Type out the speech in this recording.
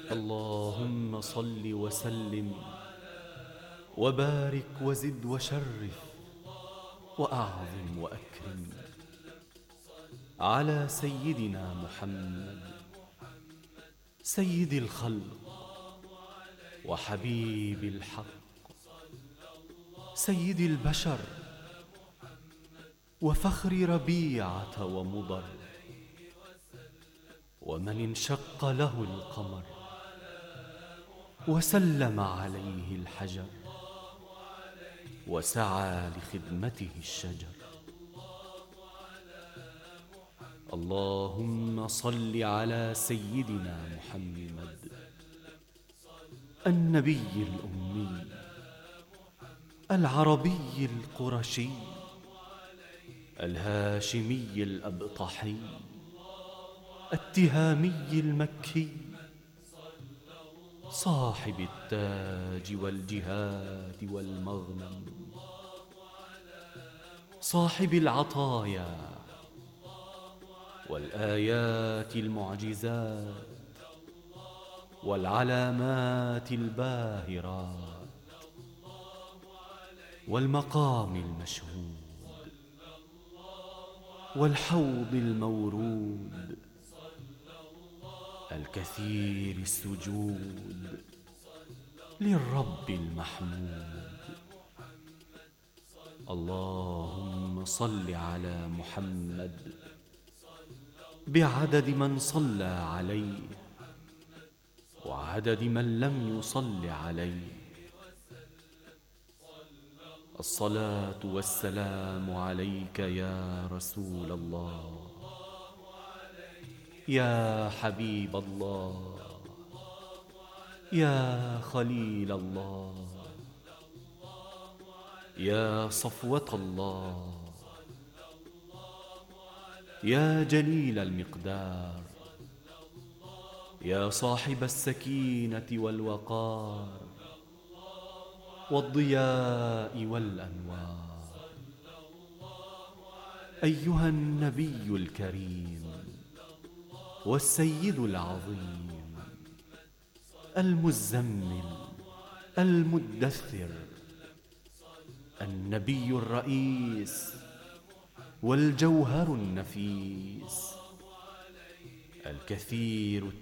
اللهم صل وسلم وبارك وزد وشرف وأعظم وأكرم على سيدنا محمد سيد الخلق وحبيب الحق سيد البشر وفخر ربيعة ومضر ومن انشق له القمر وسلم عليه الحجر وسعى لخدمته الشجر. اللهم صل على سيدنا محمد النبي الأمي العربي القرشي الهاشمي الأبطحي التهامي المكي صاحب التاج والجهاد والمغنم صاحب العطايا والآيات المعجزات والعلامات الباهرات والمقام المشهود والحوض المورود الكثير السجود للرب المحمود. اللهم صل على محمد بعدد من صلى عليه وعدد من لم يصل عليه. الصلاة والسلام عليك يا رسول الله يا حبيب الله يا خليل الله يا صفوة الله يا جليل المقدار يا صاحب السكينة والوقار والضياء والأنوار. أيها النبي الكريم والسيد العظيم المزمل المدثر النبي الرئيس والجوهر النفيس الكثير